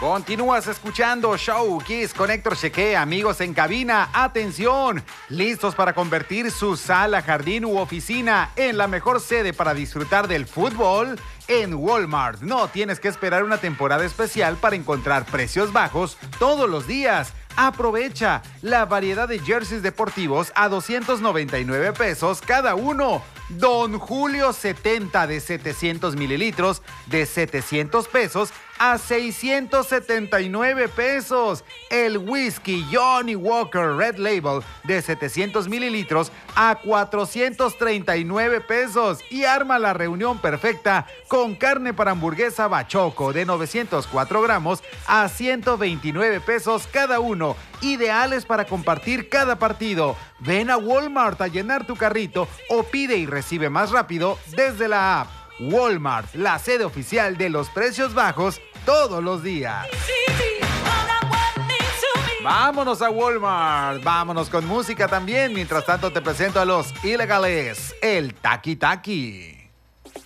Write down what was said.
Continúas escuchando Show Kiss con Héctor Cheque, amigos en cabina. Atención, listos para convertir su sala, jardín u oficina en la mejor sede para disfrutar del fútbol. En Walmart no tienes que esperar una temporada especial para encontrar precios bajos todos los días. Aprovecha la variedad de jerseys deportivos a 299 pesos cada uno. Don Julio 70 de 700 mililitros de 700 pesos a 679 pesos. El whisky Johnny Walker Red Label de 700 mililitros a 439 pesos. Y arma la reunión perfecta con carne para hamburguesa Bachoco de 904 gramos a 129 pesos cada uno. Ideales para compartir cada partido. Ven a Walmart a llenar tu carrito o pide y recibe más rápido desde la app. Walmart, la sede oficial de los precios bajos todos los días. Vámonos a Walmart, vámonos con música también. Mientras tanto te presento a los ilegales, el Taki Taki.